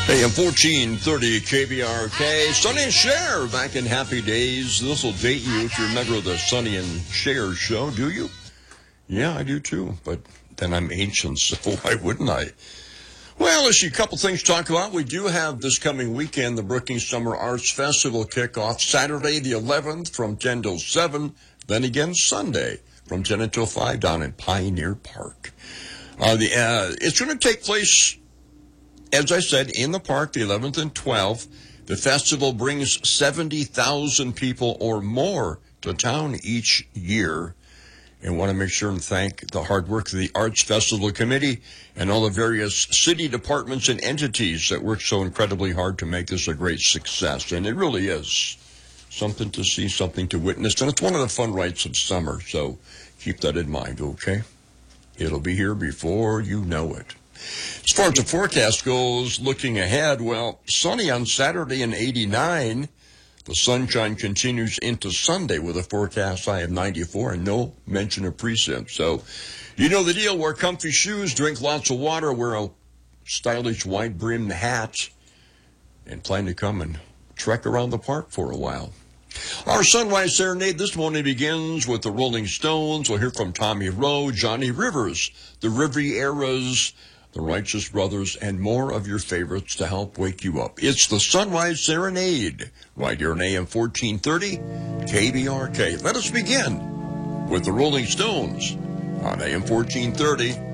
AM 1430 KBRK. Sonny and Cher back in happy days. This will date you if you remember the Sonny and Cher show, do you? Yeah, I do too, but then I'm ancient, so why wouldn't I? Well, let's see, a couple things to talk about. We do have this coming weekend the Brookings Summer Arts Festival kickoff Saturday the 11th from 10 till 7, then again Sunday from 10 until 5 down in Pioneer Park. It's going to take place, as I said, in the park, the 11th and 12th. The festival brings 70,000 people or more to town each year. And want to make sure and thank the hard work of the Arts Festival Committee and all the various city departments and entities that work so incredibly hard to make this a great success. And it really is something to see, something to witness. And it's one of the fun rites of summer, so keep that in mind, okay? It'll be here before you know it. As far as the forecast goes, looking ahead, well, sunny on Saturday and 89. The sunshine continues into Sunday with a forecast high of 94 and no mention of precip. So, you know the deal. Wear comfy shoes, drink lots of water, wear a stylish wide-brimmed hat, and plan to come and trek around the park for a while. Our Sunrise Serenade this morning begins with the Rolling Stones. We'll hear from Tommy Rowe, Johnny Rivers, the Rivieras, the Righteous Brothers, and more of your favorites to help wake you up. It's the Sunrise Serenade, right here on AM 1430 KBRK. Let us begin with the Rolling Stones on AM 1430